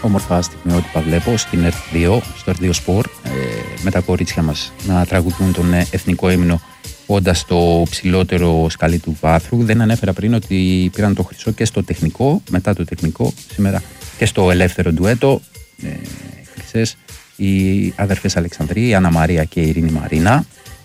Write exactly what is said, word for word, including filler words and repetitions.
όμορφα στιγμιότυπα βλέπω στην ΕΡΤ δύο, στο ΕΡΤ δύο Sport, ε, με τα κορίτσια μας να τραγουδούν τον εθνικό ύμνο όντας στο ψηλότερο σκαλί του βάθρου. Δεν ανέφερα πριν ότι πήραν το χρυσό και στο τεχνικό, μετά το τεχνικό, σήμερα και στο ελεύθερο ντουέτο. Ε, χρυσές οι αδερφές Αλεξανδρή, η Άννα Μαρία και η Ειρήνη Μαρίνα.